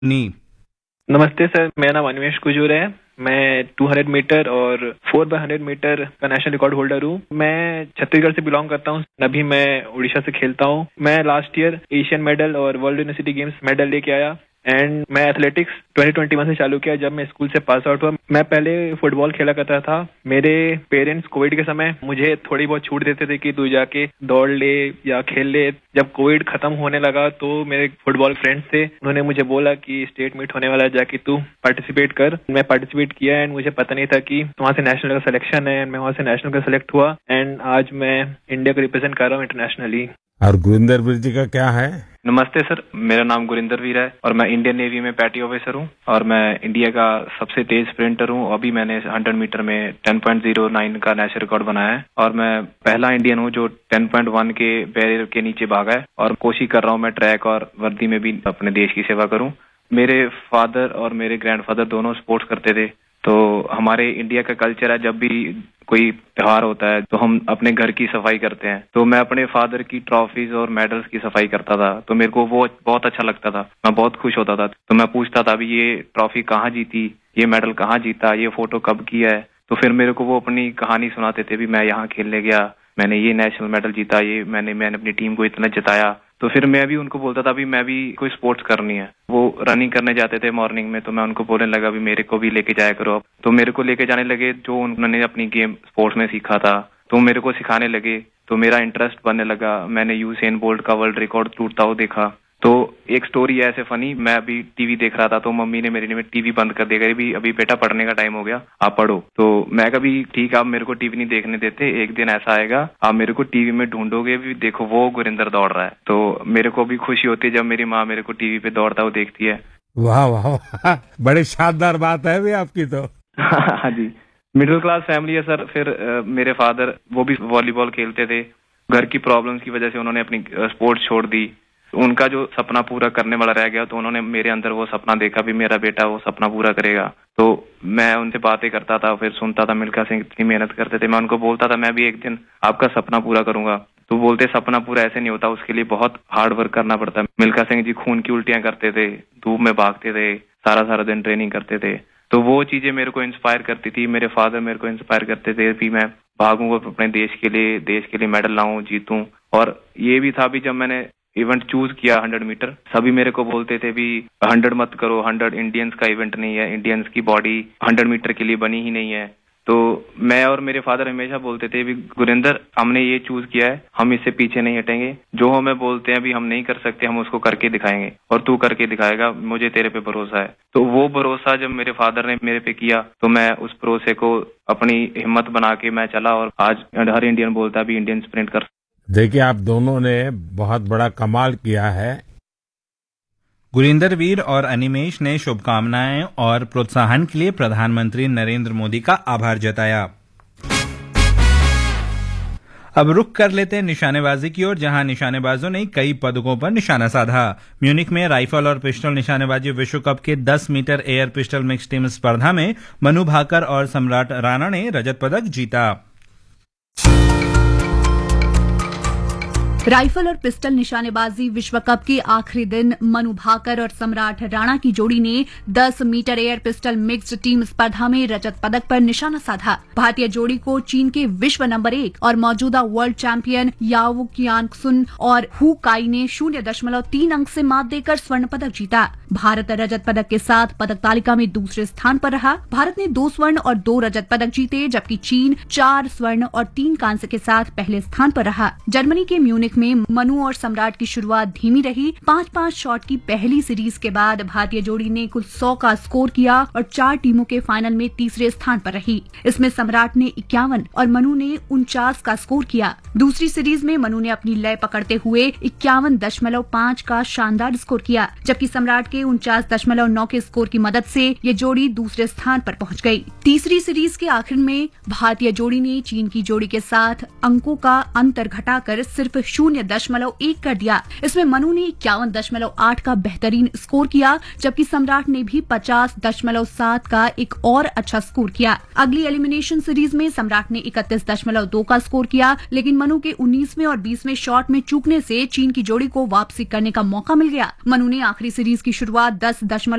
नी। नमस्ते सर, मेरा नाम अनिमेश कुजूर है। मैं 200 मीटर और 4x100 मीटर का नेशनल रिकॉर्ड होल्डर हूँ। मैं छत्तीसगढ़ से बिलोंग करता हूँ। अभी मैं उड़ीसा से खेलता हूँ। मैं लास्ट ईयर एशियन मेडल और वर्ल्ड यूनिवर्सिटी गेम्स मेडल लेके आया एंड मैं एथलेटिक्स 2021 से चालू किया जब मैं स्कूल से पास आउट हुआ। मैं पहले फुटबॉल खेला करता था। मेरे पेरेंट्स कोविड के समय मुझे थोड़ी बहुत छूट देते थे कि तू जाके दौड़ ले या खेल ले। जब कोविड खत्म होने लगा तो मेरे फुटबॉल फ्रेंड्स थे, उन्होंने मुझे बोला कि स्टेट मीट होने वाला है, जाके तू पार्टिसिपेट कर। मैं पार्टिसिपेट किया एंड मुझे पता नहीं था कि वहाँ से नेशनल का सिलेक्शन है एंड मैं वहाँ से नेशनल का सिलेक्ट हुआ एंड आज मैं इंडिया को रिप्रेजेंट कर रहा हूँ इंटरनेशनली। और गुरिंदर वीर जी का क्या है? नमस्ते सर, मेरा नाम गुरिंदर वीर है और मैं इंडियन नेवी में पैटी ऑफिसर हूँ और मैं इंडिया का सबसे तेज स्प्रिंटर हूँ। अभी मैंने 100 मीटर में 10.09 का नेशनल रिकॉर्ड बनाया है और मैं पहला इंडियन हूँ जो 10.1 के बैरियर के नीचे भागा है और कोशिश कर रहा हूँ मैं ट्रैक और वर्दी में भी अपने देश की सेवा करूँ। मेरे फादर और मेरे ग्रैंडफादर दोनों स्पोर्ट्स करते थे, तो हमारे इंडिया का कल्चर है जब भी कोई त्योहार होता है तो हम अपने घर की सफाई करते हैं। तो मैं अपने फादर की ट्रॉफीज और मेडल्स की सफाई करता था, तो मेरे को वो बहुत अच्छा लगता था। मैं बहुत खुश होता था, तो मैं पूछता था अभी ये ट्रॉफी कहाँ जीती, ये मेडल कहाँ जीता, ये फोटो कब किया है। तो फिर मेरे को वो अपनी कहानी सुनाते थे भी मैं यहाँ खेलने गया, मैंने ये नेशनल मेडल जीता, ये मैंने अपनी टीम को इतना जिताया। तो फिर मैं भी उनको बोलता था भी मैं भी कोई स्पोर्ट्स करनी है। वो रनिंग करने जाते थे मॉर्निंग में, तो मैं उनको बोलने लगा भी मेरे को भी लेके जाया करो। तो मेरे को लेके जाने लगे, जो उन्होंने अपनी गेम स्पोर्ट्स में सीखा था तो मेरे को सिखाने लगे, तो मेरा इंटरेस्ट बनने लगा। मैंने यूसेन बोल्ट का वर्ल्ड रिकॉर्ड टूटता हुआ देखा। तो एक स्टोरी है ऐसे फनी, मैं अभी टीवी देख रहा था तो मम्मी ने मेरी ने टीवी बंद कर दिया, भी अभी बेटा पढ़ने का टाइम हो गया, आप पढ़ो। तो मैं कभी ठीक, आप मेरे को टीवी नहीं देखने देते, एक दिन ऐसा आएगा आप मेरे को टीवी में ढूंढोगे भी, देखो वो गुरिंदर दौड़ रहा है। तो मेरे को भी खुशी होती है जब मेरी माँ मेरे को टीवी पे दौड़ता हुआ देखती है। वाह वाह वाह, बड़ी शानदार बात है भी आपकी तो। हाँ जी, मिडिल क्लास फैमिली है सर। फिर मेरे फादर वो भी वॉलीबॉल खेलते थे, घर की प्रॉब्लम्स की वजह से उन्होंने अपनी स्पोर्ट्स छोड़ दी। उनका जो सपना पूरा करने वाला रह गया, तो उन्होंने मेरे अंदर वो सपना देखा भी मेरा बेटा वो सपना पूरा करेगा। तो मैं उनसे बातें करता था, फिर सुनता था मिल्खा सिंह इतनी मेहनत करते थे, मैं उनको बोलता था मैं भी एक दिन आपका सपना पूरा करूंगा। तो बोलते सपना पूरा ऐसे नहीं होता, उसके लिए बहुत हार्ड वर्क करना पड़ता है। मिल्खा सिंह जी खून की उल्टियां करते थे, धूप में भागते थे, सारा दिन ट्रेनिंग करते थे। तो वो चीजें मेरे को इंस्पायर करती थी। मेरे फादर मेरे को इंस्पायर करते थे कि मैं भागूंगा अपने देश के लिए मेडल लाऊं, जीतूं। और ये भी था भी जब मैंने इवेंट चूज किया 100 मीटर, सभी मेरे को बोलते थे भी 100 मत करो, 100 इंडियंस का इवेंट नहीं है, इंडियंस की बॉडी 100 मीटर के लिए बनी ही नहीं है। तो मैं और मेरे फादर हमेशा बोलते थे भी गुरिंदर हमने ये चूज किया है, हम इससे पीछे नहीं हटेंगे, जो हमें बोलते हैं भी हम नहीं कर सकते, हम उसको करके दिखाएंगे और तू करके दिखाएगा, मुझे तेरे पे भरोसा है। तो वो भरोसा जब मेरे फादर ने मेरे पे किया तो मैं उस भरोसे को अपनी हिम्मत बना के मैं चला और आज हर इंडियन बोलता भी इंडियन स्प्रिंट कर। देखिए आप दोनों ने बहुत बड़ा कमाल किया है। गुरिंदर वीर और अनिमेश ने शुभकामनाएं और प्रोत्साहन के लिए प्रधानमंत्री नरेंद्र मोदी का आभार जताया। अब रुख कर लेते हैं निशानेबाजी की ओर, जहां निशानेबाजों ने कई पदकों पर निशाना साधा। म्यूनिख में राइफल और पिस्टल निशानेबाजी विश्व कप के 10 metre air pistol mix team स्पर्धा में मनु भाकर और सम्राट राणा ने रजत पदक जीता। राइफल और पिस्टल निशानेबाजी विश्व कप के आखिरी दिन मनु भाकर और सम्राट राणा की जोड़ी ने 10 metre air pistol mixed team स्पर्धा में रजत पदक पर निशाना साधा। भारतीय जोड़ी को चीन के विश्व नंबर 1 और मौजूदा वर्ल्ड चैंपियन याओ कियानसुन और हु काई ने 0.3 अंक से मात देकर स्वर्ण पदक जीता। भारत रजत पदक के साथ पदक तालिका में दूसरे स्थान पर रहा। भारत ने 2 स्वर्ण और 2 रजत पदक जीते, जबकि चीन 4 स्वर्ण और 3 कांस्य के साथ पहले स्थान पर रहा। जर्मनी के म्यूनिख में मनु और सम्राट की शुरुआत धीमी रही। 5-5 शॉट की पहली सीरीज के बाद भारतीय जोड़ी ने कुल 100 का स्कोर किया और 4 टीमों के फाइनल में तीसरे स्थान पर रही। इसमें सम्राट ने 51 और मनु ने 49 का स्कोर किया। दूसरी सीरीज में मनु ने अपनी लय पकड़ते हुए 51.5 का शानदार स्कोर किया, जबकि सम्राट के 49.9 के स्कोर की मदद से ये जोड़ी दूसरे स्थान पर पहुंच गई। तीसरी सीरीज के आखिर में भारतीय जोड़ी ने चीन की जोड़ी के साथ अंकों का अंतर घटाकर सिर्फ 0.1 कर दिया। इसमें मनु ने 51.8 का बेहतरीन स्कोर किया, जबकि सम्राट ने भी 50.7 का एक और अच्छा स्कोर किया। अगली एलिमिनेशन सीरीज में सम्राट ने 31.2 का स्कोर किया, लेकिन मनु के 19वें और 20वें शॉट में चूकने से चीन की जोड़ी को वापसी करने का मौका मिल गया। मनु ने आखिरी सीरीज की शुरुआत 10.